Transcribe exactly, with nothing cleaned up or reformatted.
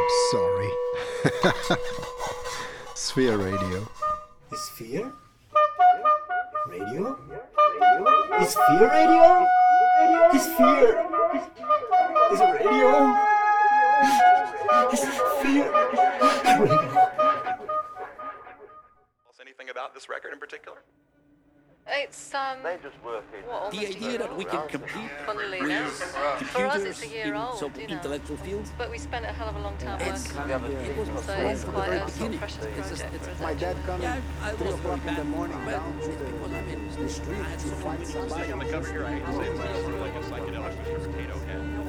sorry. Sphere Radio. Sphere? Radio? Sphere Radio? Sphere? Is it radio? Sphere Radio. Anything about this record in particular? It's um. They just work in. What, The idea that we can compete funnily with enough, for us it's computers a year in old, some you know. intellectual fields, But we spent a hell of a long time it's, working We on have it. a- it was So from it's the quite very a sort of beginning. precious It's just, project it's, for us, My dad actually. coming yeah, I three was o'clock very in the bad, morning but down to it was, I mean, the, the street I had to so find many somebody. On the cover here, I hate to say it's sort of like a psychedelic Mister Potato Head.